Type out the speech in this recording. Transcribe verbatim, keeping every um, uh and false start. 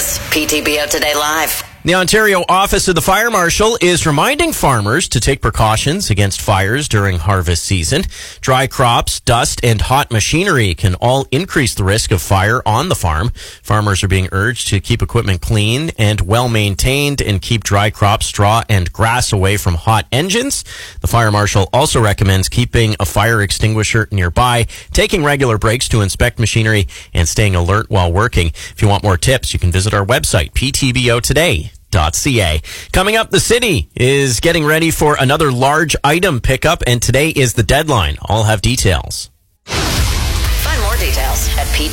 is P T B O Today Live. The Ontario Office of the Fire Marshal is reminding farmers to take precautions against fires during harvest season. Dry crops, dust, and hot machinery can all increase the risk of fire on the farm. Farmers are being urged to keep equipment clean and well maintained and keep dry crops, straw, and grass away from hot engines. The Fire Marshal also recommends keeping a fire extinguisher nearby, taking regular breaks to inspect machinery, and staying alert while working. If you want more tips, you can visit our website, p t b o today dot c a. Coming up, the city is getting ready for another large item pickup, and today is the deadline. I'll have details. Find more details